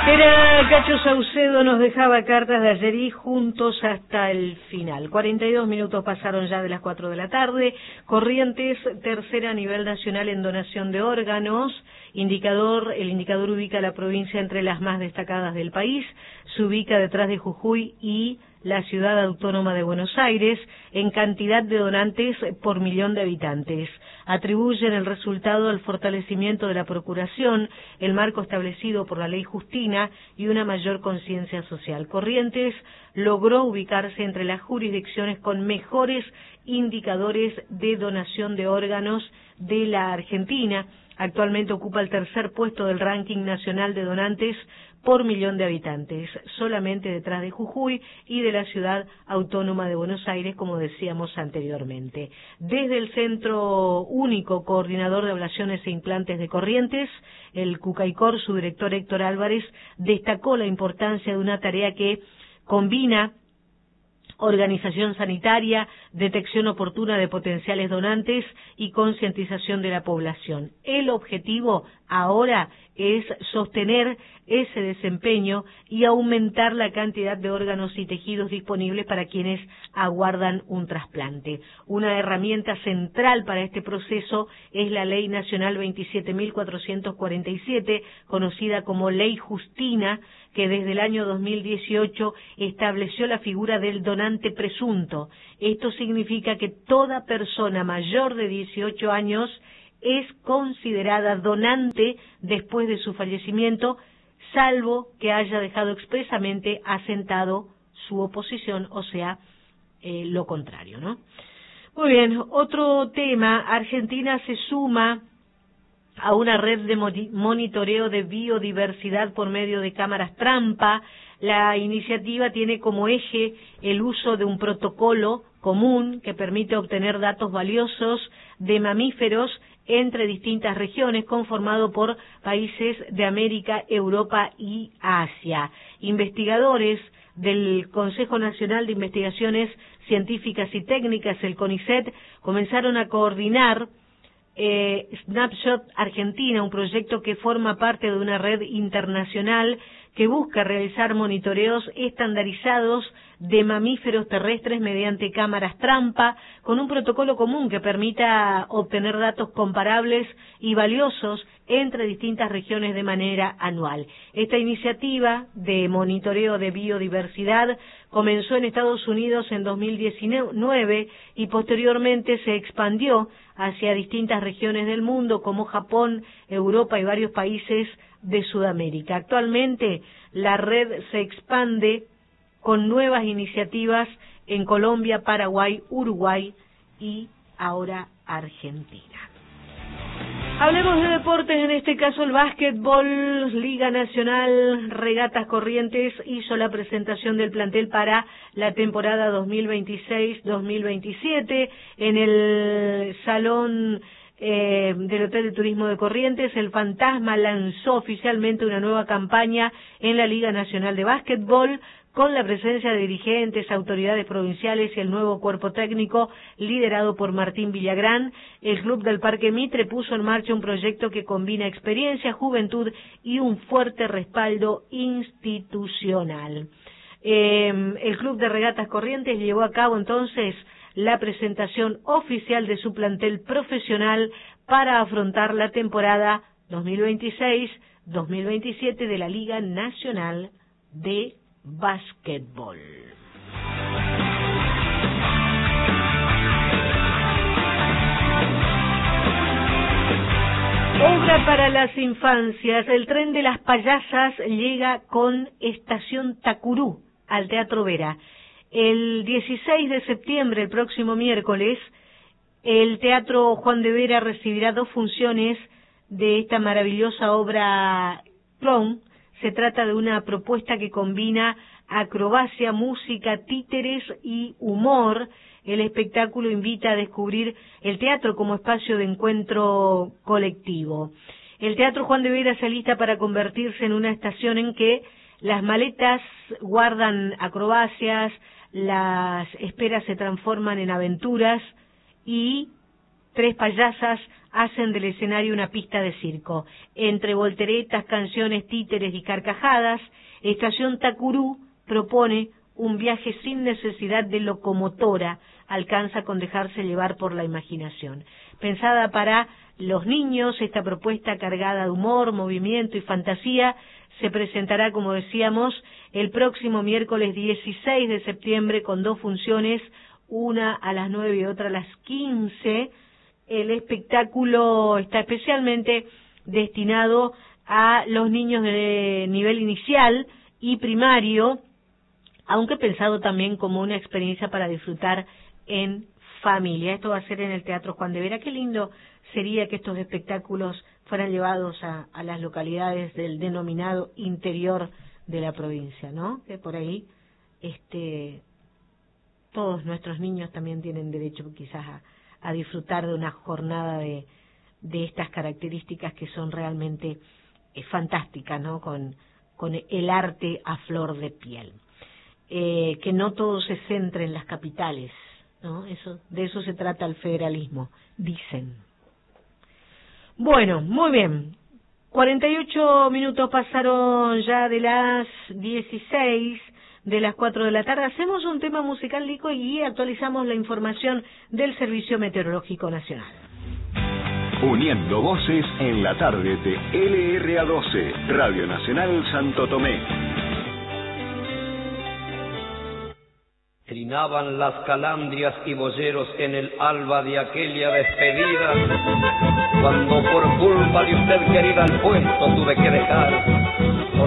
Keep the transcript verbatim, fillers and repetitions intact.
Era Cacho Saucedo, nos dejaba cartas de ayer y juntos hasta el final. cuarenta y dos minutos pasaron ya de las cuatro de la tarde. Corrientes, tercera a nivel nacional en donación de órganos. Indicador, el indicador ubica a la provincia entre las más destacadas del país. Se ubica detrás de Jujuy y la ciudad autónoma de Buenos Aires en cantidad de donantes por millón de habitantes. Atribuyen el resultado al fortalecimiento de la procuración, el marco establecido por la ley Justina y una mayor conciencia social. Corrientes logró ubicarse entre las jurisdicciones con mejores indicadores de donación de órganos de la Argentina. Actualmente ocupa el tercer puesto del ranking nacional de donantes por millón de habitantes, solamente detrás de Jujuy y de la ciudad autónoma de Buenos Aires, como decíamos anteriormente. Desde el Centro Único Coordinador de Ablaciones e Implantes de Corrientes, el CUCAICOR, su director Héctor Álvarez, destacó la importancia de una tarea que combina organización sanitaria, detección oportuna de potenciales donantes y concientización de la población. El objetivo ahora es sostener ese desempeño y aumentar la cantidad de órganos y tejidos disponibles para quienes aguardan un trasplante. Una herramienta central para este proceso es la Ley Nacional veintisiete mil cuatrocientos cuarenta y siete, conocida como Ley Justina, que desde el año dos mil dieciocho estableció la figura del donante presunto. Esto significa que toda persona mayor de dieciocho años es considerada donante después de su fallecimiento, salvo que haya dejado expresamente asentado su oposición, o sea, eh, lo contrario, ¿no? Muy bien, otro tema. Argentina se suma a una red de monitoreo de biodiversidad por medio de cámaras trampa. La iniciativa tiene como eje el uso de un protocolo común que permite obtener datos valiosos de mamíferos entre distintas regiones, conformado por países de América, Europa y Asia. Investigadores del Consejo Nacional de Investigaciones Científicas y Técnicas, el CONICET, comenzaron a coordinar eh, Snapshot Argentina, un proyecto que forma parte de una red internacional que busca realizar monitoreos estandarizados de mamíferos terrestres mediante cámaras trampa, con un protocolo común que permita obtener datos comparables y valiosos entre distintas regiones de manera anual. Esta iniciativa de monitoreo de biodiversidad comenzó en Estados Unidos en dos mil diecinueve y posteriormente se expandió hacia distintas regiones del mundo como Japón, Europa y varios países de Sudamérica. Actualmente la red se expande con nuevas iniciativas en Colombia, Paraguay, Uruguay y ahora Argentina. Hablemos de deportes, en este caso el básquetbol. Liga Nacional Regatas Corrientes hizo la presentación del plantel para la temporada dos mil veintiséis dos mil veintisiete en el Salón Eh, del Hotel de Turismo de Corrientes. El Fantasma lanzó oficialmente una nueva campaña en la Liga Nacional de Básquetbol con la presencia de dirigentes, autoridades provinciales y el nuevo cuerpo técnico liderado por Martín Villagrán. El Club del Parque Mitre puso en marcha un proyecto que combina experiencia, juventud y un fuerte respaldo institucional. Eh, el Club de Regatas Corrientes llevó a cabo entonces la presentación oficial de su plantel profesional para afrontar la temporada dos mil veintiséis dos mil veintisiete de la Liga Nacional de Básquetbol. Obra para las infancias. El tren de las payasas llega con Estación Tacurú al Teatro Vera. El dieciséis de septiembre, el próximo miércoles, el Teatro Juan de Vera recibirá dos funciones de esta maravillosa obra Clown. Se trata de una propuesta que combina acrobacia, música, títeres y humor. El espectáculo invita a descubrir el teatro como espacio de encuentro colectivo. El Teatro Juan de Vera se alista para convertirse en una estación en que las maletas guardan acrobacias, las esperas se transforman en aventuras y tres payasas hacen del escenario una pista de circo. Entre volteretas, canciones, títeres y carcajadas, Estación Tacurú propone un viaje sin necesidad de locomotora, alcanza con dejarse llevar por la imaginación. Pensada para los niños, esta propuesta cargada de humor, movimiento y fantasía se presentará, como decíamos, el próximo miércoles dieciséis de septiembre con dos funciones, una a las nueve y otra a las quince. El espectáculo está especialmente destinado a los niños de nivel inicial y primario, aunque pensado también como una experiencia para disfrutar en familia. Esto va a ser en el Teatro Juan de Vera. Qué lindo sería que estos espectáculos fueran llevados a, a las localidades del denominado interior de la provincia, ¿no? Que por ahí este todos nuestros niños también tienen derecho quizás a, a disfrutar de una jornada de, de estas características que son realmente eh, fantásticas, ¿no? Con, con el arte a flor de piel. Eh, que no todo se centre en las capitales, ¿no? Eso, de eso se trata el federalismo, dicen. Bueno, muy bien. cuarenta y ocho minutos pasaron ya de las dieciséis, de las cuatro de la tarde. Hacemos un tema musical, Lico, y actualizamos la información del Servicio Meteorológico Nacional. Uniendo voces en la tarde de L R A doce, Radio Nacional Santo Tomé. Trinaban las calandrias y boyeros en el alba de aquella despedida, cuando por culpa de usted, querida, el puesto tuve que dejar.